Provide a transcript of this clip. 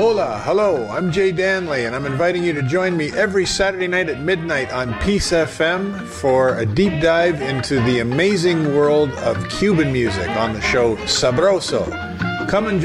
Hola, hello, I'm Jay Danley, and I'm inviting you to join me every Saturday night at midnight on Peace FM for a deep dive into the amazing world of Cuban music on the show Sabroso. Come and